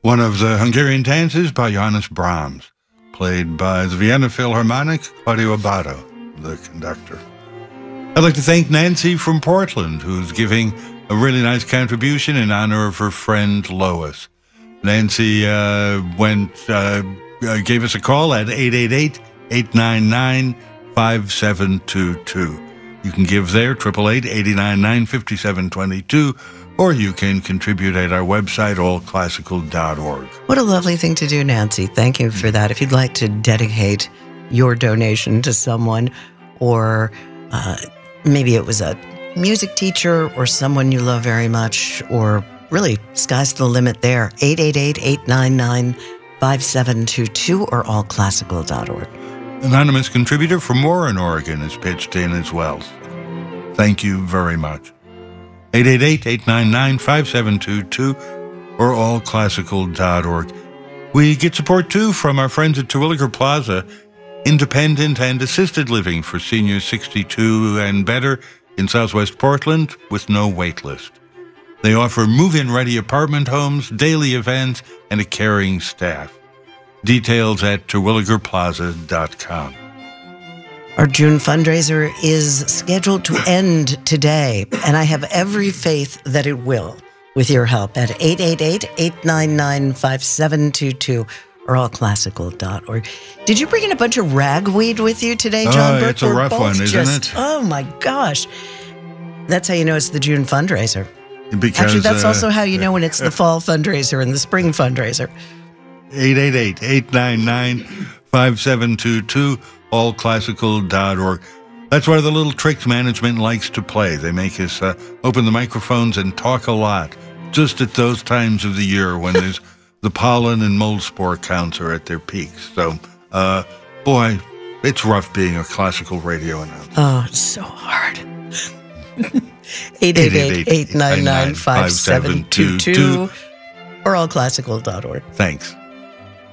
One of the Hungarian dances by Johannes Brahms, played by the Vienna Philharmonic, Claudio Abbado, the conductor. I'd like to thank Nancy from Portland, who's giving a really nice contribution in honor of her friend Lois. Nancy gave us a call at 888-899-5722. You can give there, 888-899-5722, or you can contribute at our website, allclassical.org. What a lovely thing to do, Nancy. Thank you for that. If you'd like to dedicate your donation to someone, or maybe it was a music teacher or someone you love very much, or really, sky's the limit there. 888-899-5722 or allclassical.org. Anonymous contributor from Warren, Oregon has pitched in as well. Thank you very much. 888-899-5722 or allclassical.org. We get support, too, from our friends at Terwilliger Plaza, independent and assisted living for seniors 62 and better in Southwest Portland with no wait list. They offer move-in ready apartment homes, daily events, and a caring staff. Details at terwilligerplaza.com. Our June fundraiser is scheduled to end today, and I have every faith that it will, with your help at 888-899-5722 or allclassical.org. Did you bring in a bunch of ragweed with you today, John Burke? It's a rough one, isn't it? Oh, my gosh. That's how you know it's the June fundraiser. Because, actually, that's also how you know when it's the fall fundraiser and the spring fundraiser. 888-899-5722, allclassical.org. That's one of the little tricks management likes to play. They make us open the microphones and talk a lot, just at those times of the year when there's the pollen and mold spore counts are at their peaks. So, boy, it's rough being a classical radio announcer. Oh, it's so hard. 888-899-5722 or allclassical.org. Thanks.